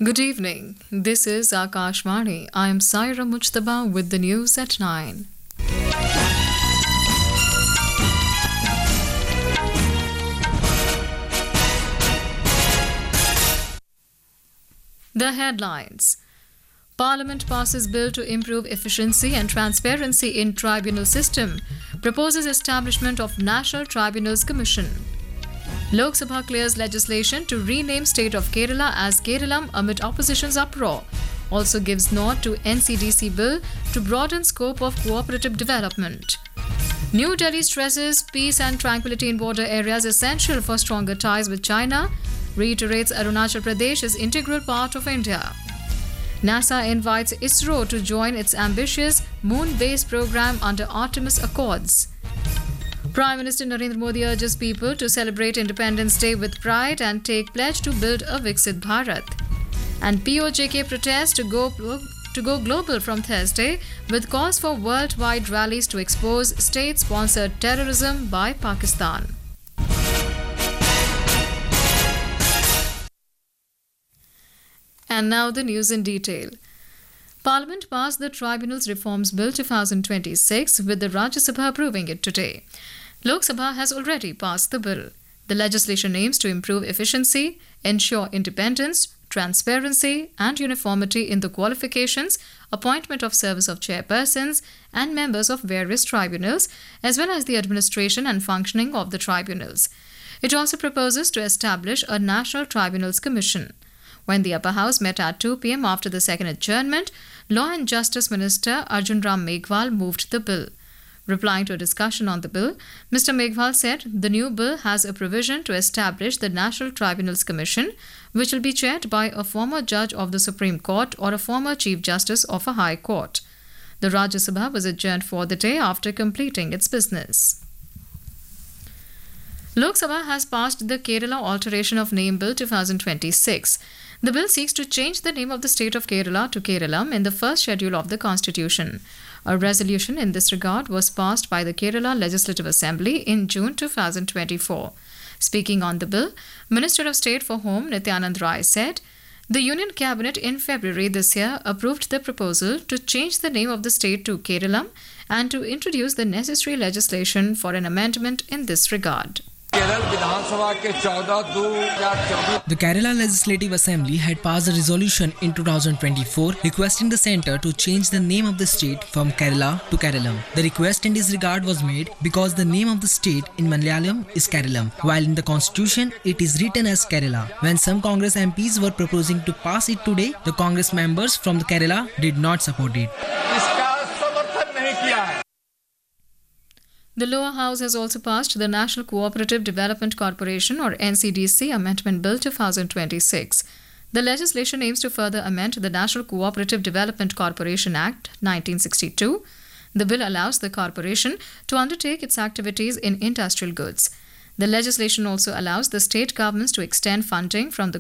Good evening. This is Akashvani. I am Saira Mujtaba with the news at 9. The headlines. Parliament passes bill to improve efficiency and transparency in tribunal system. Proposes establishment of National Tribunals Commission. Lok Sabha clears legislation to rename state of Kerala as Keralam amid opposition's uproar. Also gives nod to NCDC bill to broaden scope of cooperative development. New Delhi stresses peace and tranquility in border areas essential for stronger ties with China. Reiterates Arunachal Pradesh is integral part of India. NASA invites ISRO to join its ambitious moon-based program under Artemis Accords. Prime Minister Narendra Modi urges people to celebrate Independence Day with pride and take pledge to build a Viksit Bharat. And POJK protests to go global from Thursday with calls for worldwide rallies to expose state-sponsored terrorism by Pakistan. And now the news in detail. Parliament passed the Tribunals Reforms Bill 2026 with the Rajya Sabha approving it today. Lok Sabha has already passed the bill. The legislation aims to improve efficiency, ensure independence, transparency and uniformity in the qualifications, appointment of service of chairpersons and members of various tribunals, as well as the administration and functioning of the tribunals. It also proposes to establish a National Tribunals Commission. When the upper house met at 2 p.m. after the second adjournment, Law and Justice Minister Arjun Ram Meghwal moved the bill. Replying to a discussion on the bill, Mr. Meghwal said the new bill has a provision to establish the National Tribunals Commission, which will be chaired by a former judge of the Supreme Court or a former Chief Justice of a High Court. The Rajya Sabha was adjourned for the day after completing its business. Lok Sabha has passed the Kerala Alteration of Name Bill 2026. The bill seeks to change the name of the state of Kerala to Keralam in the first schedule of the Constitution. A resolution in this regard was passed by the Kerala Legislative Assembly in June 2024. Speaking on the bill, Minister of State for Home Nityanand Rai said, the Union Cabinet in February this year approved the proposal to change the name of the state to Keralam and to introduce the necessary legislation for an amendment in this regard. The Kerala Legislative Assembly had passed a resolution in 2024 requesting the centre to change the name of the state from Kerala to Keralam. The request in this regard was made because the name of the state in Malayalam is Keralam, while in the constitution it is written as Kerala. When some Congress MPs were proposing to pass it today, the Congress members from the Kerala did not support it. The lower house has also passed the National Cooperative Development Corporation or NCDC Amendment Bill 2026. The legislation aims to further amend the National Cooperative Development Corporation Act 1962. The bill allows the corporation to undertake its activities in industrial goods. The legislation also allows the state governments to extend funding from the